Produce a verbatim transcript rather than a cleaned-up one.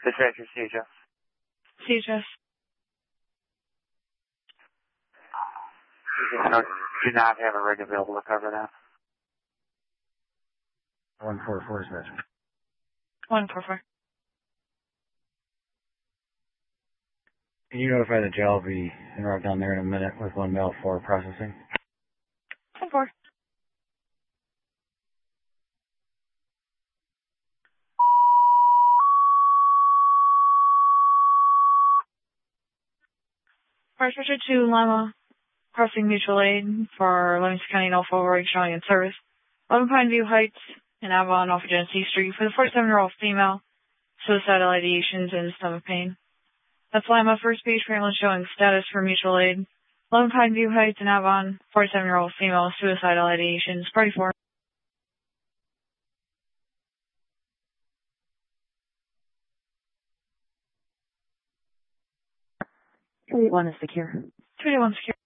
Dispatcher C H S. C H S. No, do not have a rig available to cover that. one four four, dispatcher. one four four. Can you notify the jail? I'll be en route down there in a minute with one mail for processing. ten four. Fire Dispatcher to Lima, crossing mutual aid for Livingston County Norfolk Road showing in service. eleven Pine View Heights in Avon off of Genesee Street for the forty-seven-year-old female, suicidal ideations and stomach pain. That's Lima, first page for ambulance showing status for mutual aid. eleven Pine View Heights in Avon, forty-seven-year-old female, suicidal ideations, party four. three eight one is secure. three eight one secure.